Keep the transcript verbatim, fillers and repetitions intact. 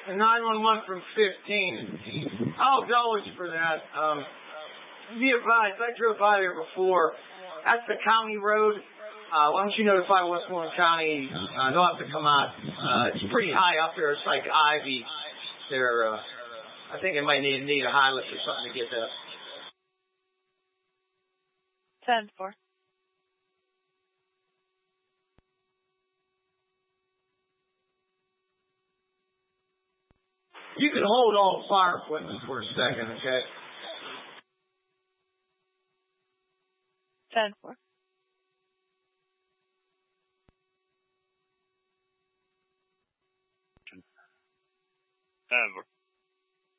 nine one one from fifteen. Oh, dollars for that. Um, be advised, I drove by there before. That's the county road. Uh, why don't you notify Westmoreland County? Uh, they'll have to come out. Uh, it's pretty high up there. It's like ivy. There, uh, I think it might need, need a high lift or something to get that. ten four. You can hold all fire equipment for a second, okay? ten four. ten four.